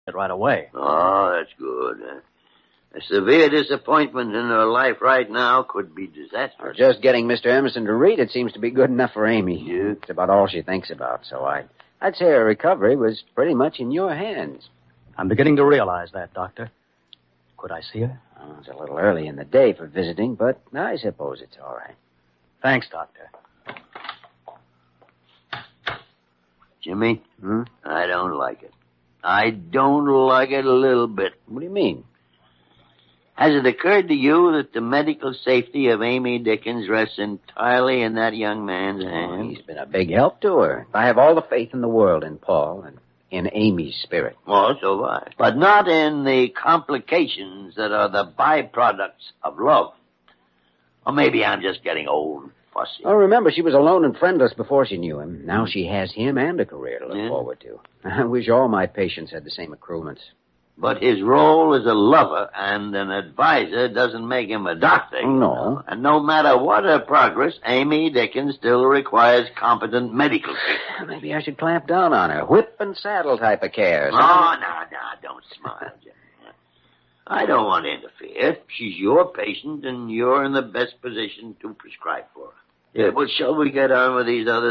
it right away. Oh, that's good. A severe disappointment in her life right now could be disastrous. Just getting Mr. Emerson to read it seems to be good enough for Amy. Yeah. It's about all she thinks about, so I'd say her recovery was pretty much in your hands. I'm beginning to realize that, Doctor. Could I see her? Oh, it's a little early in the day for visiting, but I suppose it's all right. Thanks, Doctor. Jimmy, I don't like it. I don't like it a little bit. What do you mean? Has it occurred to you that the medical safety of Amy Dickens rests entirely in that young man's hands? He's been a big help to her. I have all the faith in the world in Paul and in Amy's spirit. Well, so have I. But not in the complications that are the byproducts of love. Or maybe I'm just getting old and fussy. Oh, remember, she was alone and friendless before she knew him. Now she has him and a career to look forward to. I wish all my patients had the same accruements. But his role as a lover and an advisor doesn't make him a doctor. No. And no matter what her progress, Amy Dickens still requires competent medical treatment. Maybe I should clamp down on her. Whip and saddle type of care. No, don't smile, Jimmy. I don't want to interfere. She's your patient, and you're in the best position to prescribe for her. Yeah, well, shall we get on with these other